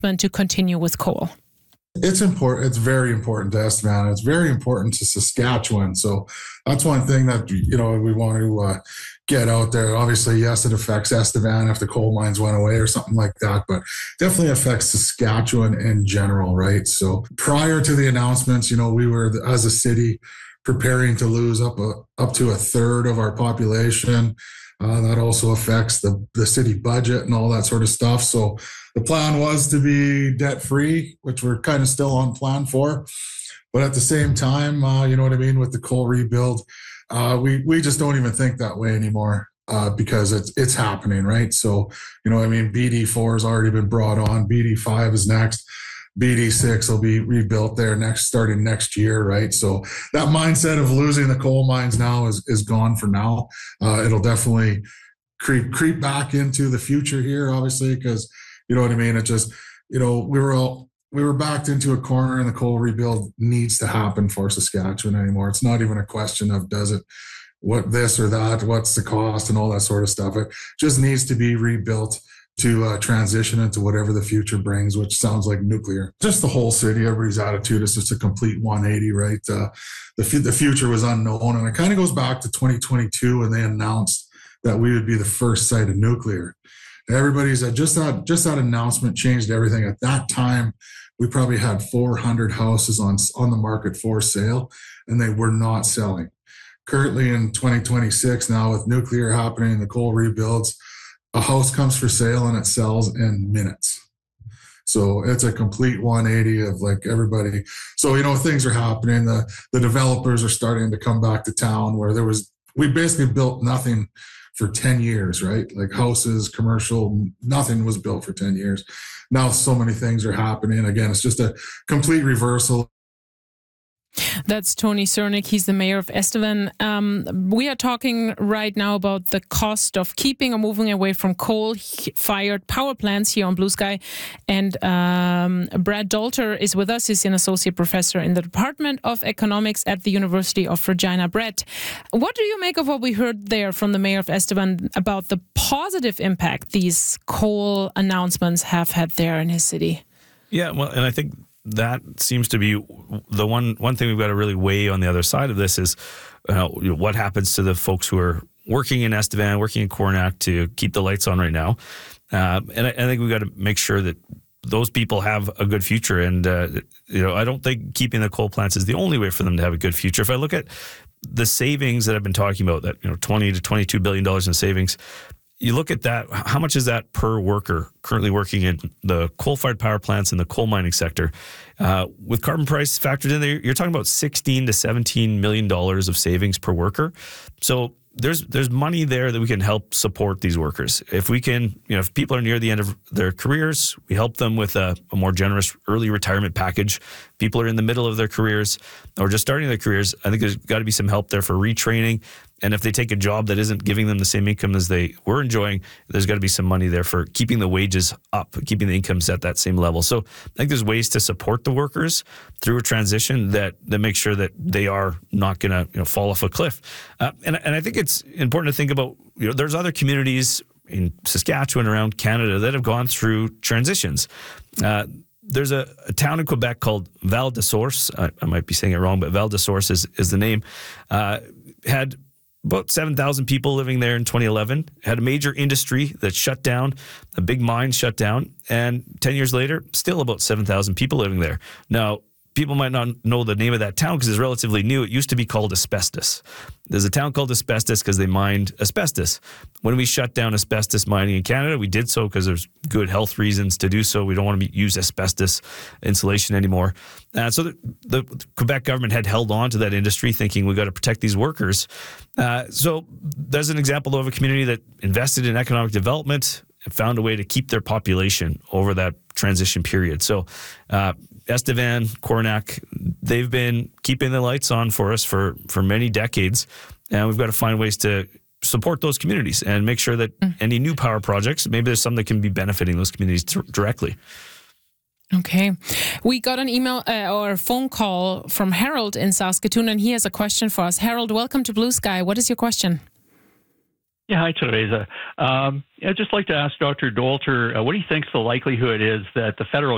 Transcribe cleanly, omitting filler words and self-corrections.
to continue with coal? It's important. It's very important to Estevan. It's very important to Saskatchewan. So that's one thing that, we want to get out there. Obviously, yes, it affects Estevan if the coal mines went away or something like that, but definitely affects Saskatchewan in general, right? So prior to the announcements, we were, as a city, preparing to lose up to a third of our population. That also affects the city budget and all that sort of stuff. So the plan was to be debt-free, which we're kind of still on plan for. But at the same time, you know what I mean, with the coal rebuild, we just don't even think that way anymore because it's happening, right? So, BD4 has already been brought on. BD5 is next. BD6 will be rebuilt there starting next year, right? So that mindset of losing the coal mines now is gone for now. It'll definitely creep back into the future here, obviously, because you know what I mean. It just, we were backed into a corner, and the coal rebuild needs to happen for Saskatchewan anymore. It's not even a question of what this or that, what's the cost and all that sort of stuff. It just needs to be rebuilt to transition into whatever the future brings, which sounds like nuclear. Just the whole city, everybody's attitude is just a complete 180, right? The future was unknown, and it kind of goes back to 2022 when they announced that we would be the first site of nuclear. And everybody's just that announcement changed everything. At that time, we probably had 400 houses on the market for sale, and they were not selling. Currently in 2026 now, with nuclear happening, the coal rebuilds, a house comes for sale and it sells in minutes. So it's a complete 180 of like everybody. So, things are happening. The developers are starting to come back to town where we basically built nothing for 10 years, right? Like houses, commercial, nothing was built for 10 years. Now so many things are happening. Again, it's just a complete reversal. That's Tony Cernik. He's the mayor of Estevan. We are talking right now about the cost of keeping or moving away from coal-fired power plants here on Blue Sky. And Brad Dalter is with us. He's an associate professor in the Department of Economics at the University of Regina. Brad, what do you make of what we heard there from the mayor of Estevan about the positive impact these coal announcements have had there in his city? Yeah, well, and I think that seems to be the one thing we've got to really weigh on the other side of this is what happens to the folks who are working in Estevan, working in Coronach to keep the lights on right now. And I think we've got to make sure that those people have a good future. And, I don't think keeping the coal plants is the only way for them to have a good future. If I look at the savings that I've been talking about, that $20 to $22 billion in savings, you look at that, how much is that per worker currently working in the coal-fired power plants in the coal mining sector? With carbon price factored in there, you're talking about $16 to $17 million of savings per worker. So there's money there that we can help support these workers. If we can, if people are near the end of their careers, we help them with a more generous early retirement package. People are in the middle of their careers or just starting their careers. I think there's got to be some help there for retraining. And if they take a job that isn't giving them the same income as they were enjoying, there's got to be some money there for keeping the wages up, keeping the incomes at that same level. So I think there's ways to support the workers through a transition that make sure that they are not going to fall off a cliff. And I think it's important to think about, there's other communities in Saskatchewan, around Canada, that have gone through transitions. There's a town in Quebec called Val de Source. I might be saying it wrong, but Val de Source is the name. Had about 7,000 people living there in 2011, had a major industry that shut down, a big mine shut down, and 10 years later, still about 7,000 people living there. Now, people might not know the name of that town because it's relatively new. It used to be called Asbestos. There's a town called Asbestos because they mined asbestos. When we shut down asbestos mining in Canada, we did so because there's good health reasons to do so. We don't want to use asbestos insulation anymore. So the Quebec government had held on to that industry thinking we got to protect these workers. So there's an example of a community that invested in economic development and found a way to keep their population over that transition period. So Estevan, Coronach, they've been keeping the lights on for us for many decades, and we've got to find ways to support those communities and make sure that any new power projects, maybe there's some that can be benefiting those communities directly. Okay. We got an email or a phone call from Harold in Saskatoon, and he has a question for us. Harold, welcome to Blue Sky. What is your question? Yeah, hi, Teresa. I'd just like to ask Dr. Dalter what he thinks the likelihood is that the federal